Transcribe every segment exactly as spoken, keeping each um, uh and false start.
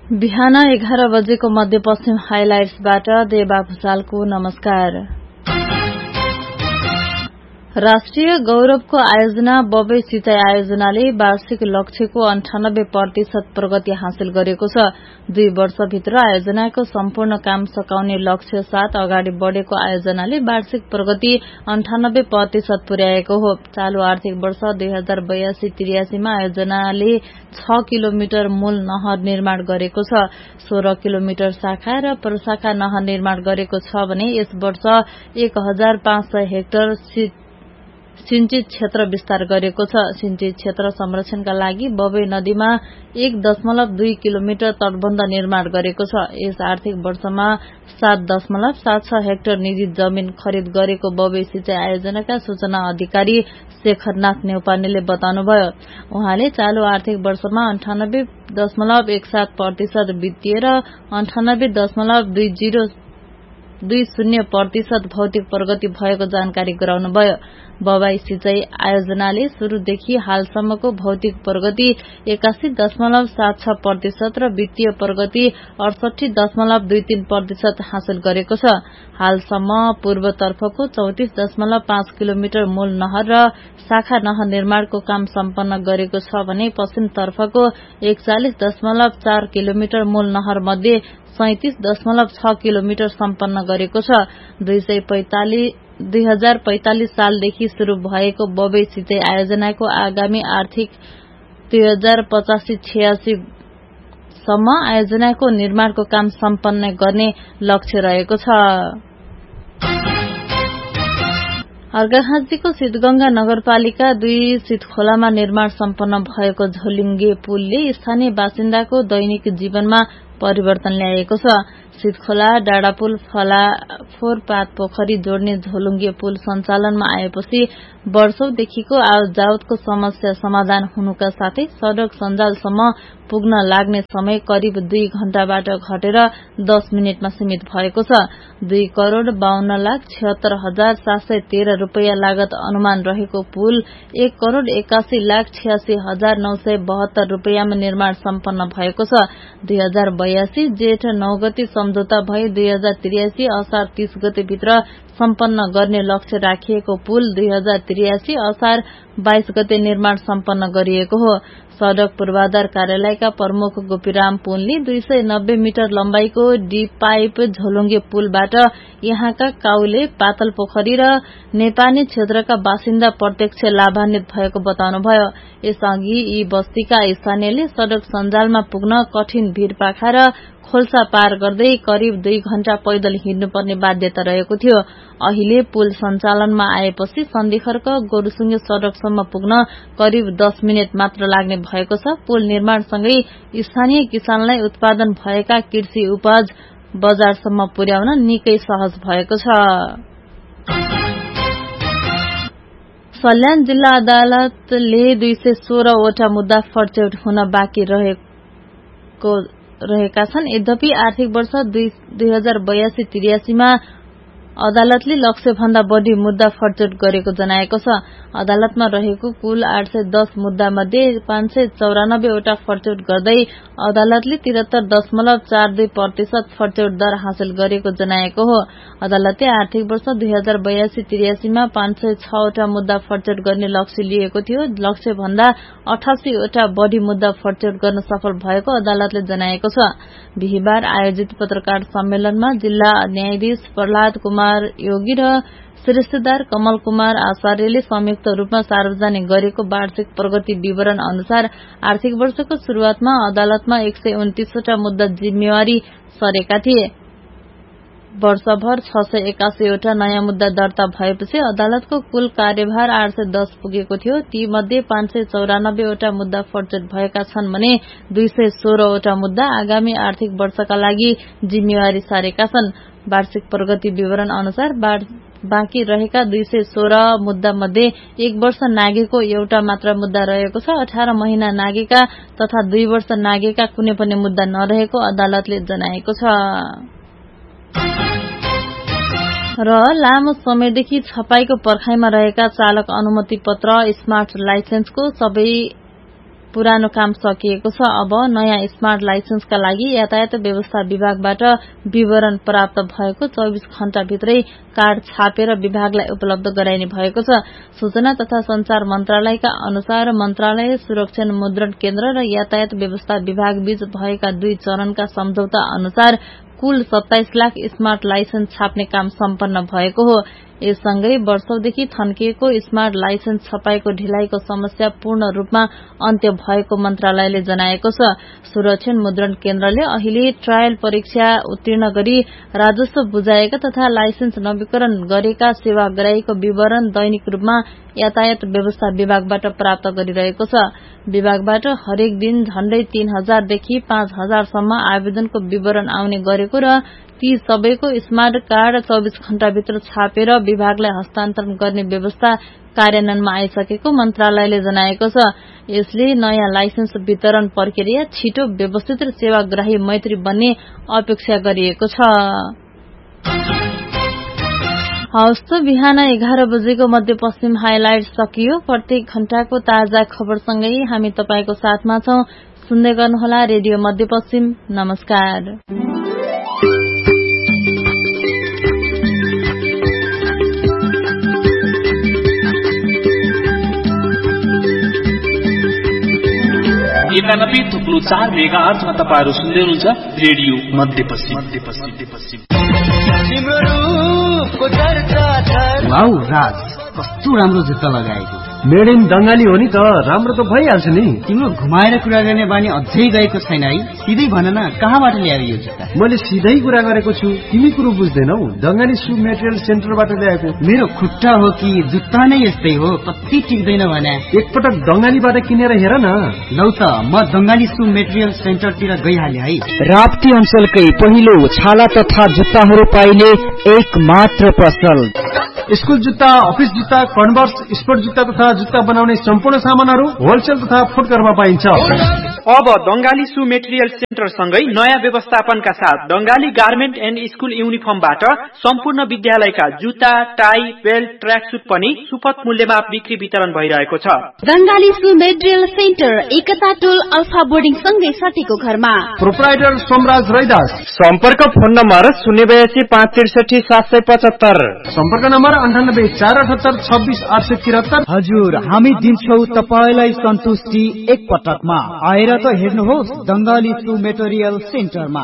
बिहान एघार बजेको मध्यपश्चिम हाइलाइट्सबाट देवा भुसालको नमस्कार। राष्ट्रिय गौरवको आयोजना बबई सिंचाई आयोजनाले वार्षिक लक्ष्यको अन्ठानब्बे प्रतिशत प्रगति हासिल गरेको छ। दुई वर्षभित्र आयोजनाको सम्पूर्ण काम सकाउने लक्ष्य साथ अगाडि बढ़ेको आयोजनाले वार्षिक प्रगति अन्ठानब्बे प्रतिशत पुर्याएको हो। चालू आर्थिक वर्ष दुई हजार बयासी त्रियासीमा आयोजनाले छ किलोमिटर मूल नहर निर्माण गरेको छ। सोह्र किलोमिटर शाखा र प्रशाखा नहर निर्माण गरेको छ भने यस वर्ष एक हजार पाँच सय हेक्टर सिंचित क्षेत्र विस्तार गरेको छ। सिंचित क्षेत्र संरक्षणका लागि बबई नदीमा एक दशमलव दुई किलोमिटर तटबन्ध निर्माण गरेको छ। यस आर्थिक वर्षमा सात दशमलव सात छ हेक्टर निजी जमीन खरिद गरेको बबई सिंचाई आयोजनाका सूचना अधिकारी शेखरनाथ नेउपानेले बताउनुभयो। उहाँले चालू आर्थिक वर्षमा अन्ठानब्बे दशमलव एक सात प्रतिशत वित्तीय र अन्ठानब्बे दशमलव दुई जीरो दुई शून्य प्रतिशत भौतिक प्रगति भएको जानकारी गराउनुभयो। बबई सिंचाई आयोजनाले शुरूदेखि हालसम्मको भौतिक प्रगति एकासी दशमलव सात छ प्रतिशत र वित्तीय प्रगति अडसठी दशमलव दुई तीन प्रतिशत हासिल गरेको छ। हालसम्म पूर्वतर्फको चौतिस दशमलव पाँच किलोमिटर मूल नहर र शाखा नहर निर्माणको काम सम्पन्न गरेको छ भने पश्चिमतर्फको एकचालिस दशमलव चार किलोमिटर मूल नहर मध्ये सैंतिस दशमलव छ किलोमिटर सम्पन्न गरेको छ। दुई सय पैंतालिस दुई हजार पैंतालिस सालदेखि शुरू भएको बबई सिंचाई आयोजनाको आगामी आर्थिक दुई हजार पचासी छयासी सम्म आयोजनाको निर्माणको काम सम्पन्न गर्ने लक्ष्य रहेको छ। अर्घाखाँचीको शीतगंगा नगरपालिका दुई शीतखोलामा निर्माण सम्पन्न भएको झोलुङ्गे पुलले स्थानीय बासिन्दाको दैनिक जीवनमा परिवर्तन ल्याएको छ। शीतखोला डाँडापुल फलाफोर पात पोखरी जोड्ने झोलुङ्गे पुल सञ्चालनमा आएपछि वर्षौंदेखिको आवत जावतको समस्या समाधान हुनुका साथै सड़क सञ्जालसम्म पुग्न लाग्ने समय करिब दुई घण्टाबाट घटेर दस मिनटमा सीमित भएको छ। दुई करोड़ बाहन्न लाख छिहत्तर हजार सात सय तेह्र रूपियाँ लागत अनुमान रहेको पुल एक करोड़ एकासी लाख छियासी हजार नौ सय बहत्तर रूपियाँमा निर्माण सम्पन्न भएको छ। दुई हजार बयासी जेठ नौ गते सम्झौता भई दुई हजार त्रियासी असार तीस गते भित्र सम्पन्न गर्ने लक्ष्य राखिएको पुल दुई हजार त्रियासी असार बाइस गते निर्माण सम्पन्न गरिएको हो। सड़क पूर्वाधार कार्यालयका प्रमुख गोपीराम पुनले दुई सय नब्बे मिटर लम्बाईको डी पाइप झोलुङ्गे पुलबाट यहाँका काउले पातल पोखरी र नेपानी क्षेत्रका बासिन्दा प्रत्यक्ष लाभान्वित भएको बताउनुभयो। यसअघि यी बस्तीका स्थानीयले सड़क सञ्जालमा पुग्न कठिन भीड़पाखा र खोल्सा पार गर्दै करिब दुई घण्टा पैदल हिँड्नुपर्ने बाध्यता रहेको थियो। अहिले पुल सञ्चालनमा आएपछि सन्धिखर्क गोरुसुङ्गे सड़कसम्म पुग्न करिब दस मिनट मात्र लाग्ने भएको छ। पुल निर्माणसँगै स्थानीय किसानलाई उत्पादन भएका कृषि उपज बजारसम्म पुर्याउन निकै सहज भएको छ। सल्यान जिल्ला अदालतले दुई सय सोह्रवटा मुद्दा फर्चौट हुन बाँकी रहेको रहेका छन्। यद्यपि आर्थिक वर्ष दुई हजार बयासी त्रियासीमा अदालतले लक्ष्य भन्दा बढ़ी मुद्दा फर्चौट गरेको जनाएको छ। अदालतमा रहेको कुल आठ सय दस मुद्दा मध्ये पाँच सय चौरानब्बेवटा फर्चौट गर्दै अदालतले तिहत्तर दशमलव चार दुई प्रतिशत फर्चौट दर हासिल गरेको जनाएको हो। अदालतले आर्थिक वर्ष दुई हजार बयासी त्रियासीमा पाँच सय छवटा मुद्दा फर्चौट गर्ने लक्ष्य लिएको थियो। लक्ष्य भन्दा अठासीवटा बढ़ी मुद्दा फर्चौट गर्न सफल भएको अदालतले जनाएको छ। बिहिबार आयोजित पत्रकार सम्मेलनमा जिल्ला न्यायाधीश प्रहलाद कुमार योगी र श्रेष्ठदार कमल कुमार आचार्यले संयुक्त रूपमा सार्वजनिक गरेको वार्षिक प्रगति विवरण अनुसार आर्थिक वर्षको शुरूआतमा अदालतमा एक सय उन्तीसवटा मुद्दा जिम्मेवारी सरेका थिए। वर्षभर छ सय एकासीवटा नयाँ मुद्दा दर्ता भएपछि अदालतको कुल कार्यभार आठ सय दस पुगेको थियो। ती मध्ये पाँच सय चौरानब्बेवटा मुद्दा फर्चौट भएका छन् भने दुई सय सोह्रवटा मुद्दा आगामी आर्थिक वर्षका लागि जिम्मेवारी सारेका छन्। वार्षिक प्रगति विवरण अनुसार बाँकी रहेका दुई सय सोह्र मुद्दा मध्ये एक वर्ष नागेको एउटा मात्र मुद्दा रहेको छ। अठार महिना नागेका तथा दुई वर्ष नागेका कुनै पनि मुद्दा नरहेको अदालतले जनाएको छ। र लामो समयदेखि छपाईको पर्खाइमा रहेका चालक अनुमति पत्र स्मार्ट लाइसेन्सको सबै पुरानो काम सकिएको छ। अब नयाँ स्मार्ट लाइसेन्सका लागि यातायात व्यवस्था विभागबाट विवरण प्राप्त भएको चौबीस घण्टा भित्रै कार्ड छापेर विभागलाई उपलब्ध गराइने भएको छ। सूचना तथा संचार मन्त्रालयका अनुसार मन्त्रालय सुरक्षा मुद्रण केन्द्र र यातायात व्यवस्था विभाग बीच भएका दुई चरणका सम्झौता अनुसार कुल सत्ताइस लाख स्मार्ट लाइसेन्स छाप्ने काम सम्पन्न भएको हो। यससँगै वर्षौंदेखि थन्किएको स्मार्ट लाइसेन्स छपाईको ढिलाइको समस्या पूर्ण रूपमा अन्त्य भएको मन्त्रालयले जनाएको छ। सुरक्षा मुद्रण केन्द्रले अहिले ट्रायल परीक्षा उत्तीर्ण गरी राजस्व बुझाएका तथा लाइसेन्स नवीकरण गरेका सेवाग्राहीको विवरण दैनिक रूपमा यातायात व्यवस्था विभागबाट प्राप्त गरिरहेको छ। विभागबाट हरेक दिन झण्डै तीन हजारदेखि पाँच हजारसम्म आवेदनको विवरण आउने गरेको र ती सबैको स्मार्ट कार्ड चौबीस घण्टाभित्र छापेर विभागलाई हस्तान्तरण गर्ने व्यवस्था कार्यान्वयनमा आइसकेको मन्त्रालयले जनाएको छ। यसले नयाँ लाइसेन्स वितरण प्रक्रिया छिटो, व्यवस्थित र सेवाग्राही मैत्री बन्ने अपेक्षा गरिएको छ। हवस् त बिहान एघार बजेको मध्यपश्चिम हाइलाइट सकियो। प्रत्येक घण्टाको ताजा खबरसँगै हामी तपाईको साथमा छौं। सुन्दै गर्नुहोला रेडियो मध्यपश्चिम। नमस्कार। एकानब्बे थुप्रो चार मेगा आर्थमा तपाईँहरू सुन्दै हुनुहुन्छ रेडियो मध्यपश्चिम। वाउ राज, कस्तो राम्रो जुत्ता लगाएको। मेड इन बंगाली हो नि त, राम्रो त भइहाल्छ नि। तिम्रो घुमाएर कुरा गर्ने बानी अझै गएको छैन है? सिधै भन न, कहाँबाट ल्यायो यो जुत्ता? मैले सिधै कुरा गरेको छु, तिमी कुरो बुझ्दैनौ। दंगाली सु मेटेरियल सेन्टरबाट ल्याएको। मेरो खुट्टा हो कि जुत्ता नै यस्तै हो, कति टिक्दैन भने। एकपटक दंगालीबाट किनेर हेर न। लौ त, म दंगाली सु मेटेरियल सेन्टरतिर गइहाले है। राप्ती अञ्चलकै पहिलो छाला तथा जुत्ताहरू पाइने एक मात्र पसल। स्कुल जुत्ता, अफिस जुत्ता, कन्भर्स, स्पोर्ट जुत्ता तथा जुत्ता बनाउने सम्पूर्ण सामानहरू होलसेल तथा फुटकरमा पाइन्छ। अब दंगाली सु मेटेरियल सेन्टर सँगै नयाँ व्यवस्थापनका साथ दंगाली गार्मेन्ट एन्ड स्कुल युनिफर्मबाट सम्पूर्ण विद्यालयका जुत्ता, टाई, बेल्ट, ट्र्याक सुट पनि सुपथ मूल्यमा बिक्री वितरण भइरहेको छ। दंगाली सु मेटेरियल सेन्टर एकता टोल अल्फा बोर्डिङ सँगै सटेको घरमा। प्रोप्राइटर सोमराज रैदास। सम्पर्क फोन नम्बर शून्य बयासी पाँच त्रिसठी सात सय पचहत्तर। सम्पर्क नम्बर अन्ठानब्बे चार अठहत्तर छब्बीस आठ सय त्रिहत्तर। हजुर, हामी दिन्छौ तपाईलाई सन्तुष्टि एक पटकमा। आएर त हेर्नुहोस् दंगाली सु मेटेरियल सेन्टरमा।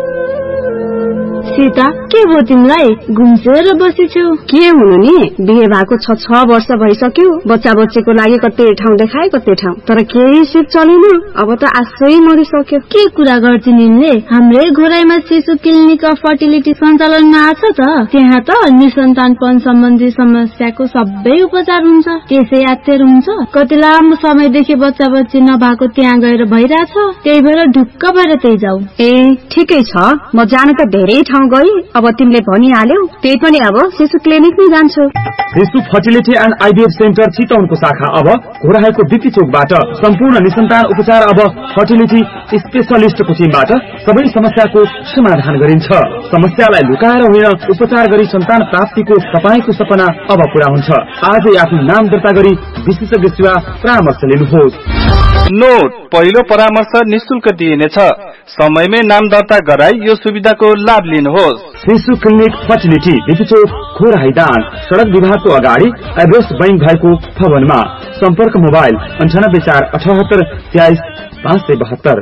सीता, के भयो तिमीलाई? घुम्सेर बसेछौ? के हुनु नि, बिहे भएको छ छ वर्ष भइसक्यो। बच्चा बच्चीको लागि कतै ठाउँ देखाए कतै ठाउँ, तर केही सिप चलेन। अब त आशै मरिसक्यो। के कुरा गर्छ निले? हाम्रै घोराइमा शिशु क्लिनिक अफ फर्टिलिटी सञ्चालनमा आछ त। त्यहाँ त निसन्तानपन सम्बन्धी समस्याको सबै उपचार हुन्छ। त्यसै यात्तर हुन्छ। कति लामो समयदेखि बच्चा बच्ची नभएको त्यहाँ गएर भइरहेछ। त्यही भएर ढुक्क भएर त्यही जाऊ। ए ठिकै छ, म जान त धेरै ठाउँ गई। अब तिमीले भनिहाल्यौ, त्यही पनि अब शिशु क्लिनिक नै जान्छु। शिशु फर्टिलिटी एन्ड आइभीएफ सेन्टर चितवनको शाखा अब घोराहाको बिपी चोकबाट सम्पूर्ण निसन्तान उपचार अब फर्टिलिटी स्पेशलिस्टको टिमबाट सबै समस्याको समाधान गरिन्छ। समस्यालाई लुकाएर होइन, उपचार गरी सन्तान प्राप्तिको तपाईको सपना अब पूरा हुन्छ। आजै आफ्नो नाम दर्ता गरी विशेषज्ञ सेवा परामर्श लिनुहोस्। नोट, पहिलो परामर्श निशुल्क दिइनेछ। समयमै नाम दर्ता गराई यो सुविधाको लाभ लिनुहोस्। शिशु क्लिनिक फर्टिलिटी बिपीचोक खोराहाइदान सड़क विभागको अगाडि एभरेस्ट बैंक भएको भवनमा। सम्पर्क मोबाइल अन्ठानब्बे चार अठहत्तर तेइस पाँच सय बहत्तर।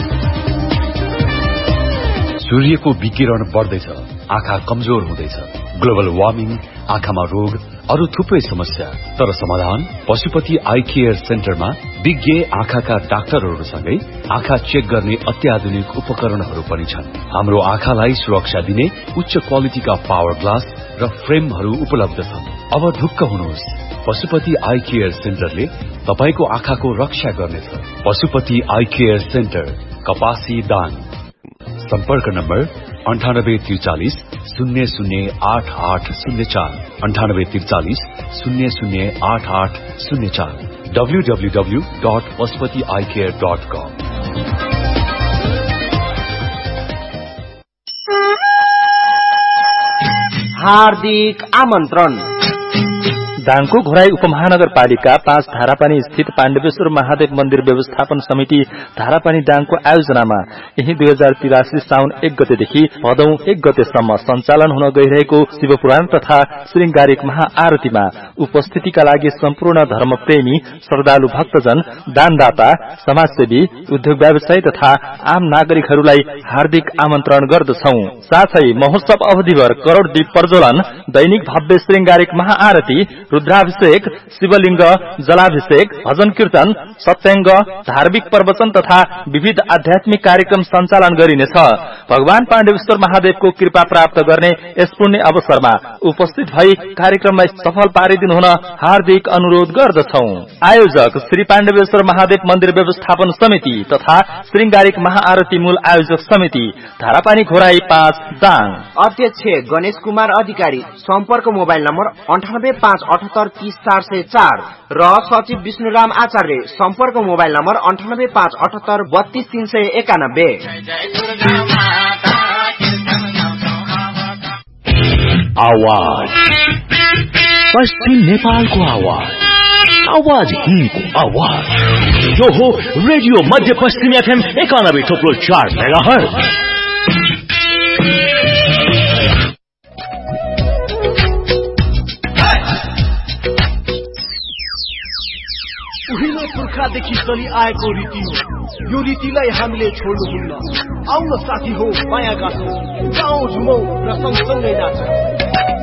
सूर्यको विकिरण बढ्दैछ, आँखा कमजोर हुँदैछ। ग्लोबल वार्मिङ, आँखामा रोग, अरू थुप्रै समस्या। तर समाधान पशुपति आई केयर सेन्टरमा विज्ञ आँखाका डाक्टरहरूसँगै आँखा चेक गर्ने अत्याधुनिक उपकरणहरू पनि छन्। हाम्रो आँखालाई सुरक्षा दिने उच्च क्वालिटीका पावर ग्लास र फ्रेमहरू उपलब्ध छन्। अब ढुक्क हुनुहोस्, पशुपति आई केयर सेन्टरले तपाईको आँखाको रक्षा गर्नेछ। पशुपति आई केयर सेन्टर, कपासी दाङ। सम्पर्क नम्बर अन्ठानब्बे त्रिचालिस शून्य शून्य आठ आठ शून्य चार अन्ठानब्बे त्रिचालिस शून्य शून्य आठ आठ शून्य चार W W W dot Pashupati I care dot कम। हार्दिक आमन्त्रण। दाङको घोराई उपमहानगरपालिका पाँच धारापानी स्थित पाण्डवेश्वर महादेव मन्दिर व्यवस्थापन समिति धारापानी दाङको आयोजनामा यही दुई हजार तिरासी साउन एक गतेदेखि भदौ एक गतेसम्म सञ्चालन हुन गइरहेको शिवपुराण तथा श्रृंगारिक महाआरतीमा उपस्थितिका लागि सम्पूर्ण धर्मप्रेमी श्रद्धालु भक्तजन दानदाता समाजसेवी उद्योग व्यवसायी तथा आम नागरिकहरूलाई हार्दिक आमन्त्रण गर्दछौं। साथै महोत्सव अवधिभर करोड़ दीप प्रज्वलन, दैनिक भव्य श्रृंगारिक महाआरती, रुद्राभिषेक, शिवलिंग जलाभिषेक, भजन कीर्तन, सत्संग, धार्मिक प्रवचन तथा विविध आध्यात्मिक कार्यक्रम सञ्चालन गरिनेछ। भगवान पाण्डवेश्वर महादेवको कृपा प्राप्त गर्ने यस पुण्य अवसरमा उपस्थित भई कार्यक्रमलाई सफल पारिदिनु हुन हार्दिक अनुरोध गर्दछौं। आयोजक श्री पाण्डवेश्वर महादेव मन्दिर व्यवस्थापन समिति तथा श्रृंगारिक महाआरती मूल आयोजक समिति धारापानी घोराई पाँच दाङ। अध्यक्ष गणेश कुमार अधिकारी। सम्पर्क मोबाइल नम्बर अन्ठानब्बे पाँच अठहत्तर तीस चार सय चार र सचिव विष्णुराम आचार्य। सम्पर्क मोबाइल नम्बर अन्ठानब्बे पाँच अठहत्तर बत्तीस तीन सय एकानब्बे। आवाज पश्चिम नेपालको आवाज, आवाज हिन्दको आवाज। यो हो रेडियो मध्य पश्चिम एफएम एकानब्बे थोप्लो चार मेगाहर्ज। उहिले पुर्खादेखि चलि आएको रीति हो, यो रीतिलाई हामीले छोड्नुहुन्न। आउन साथी हो माया गाँसौँ, गाउँ झुमौँ र सँगसँगै नाचौँ।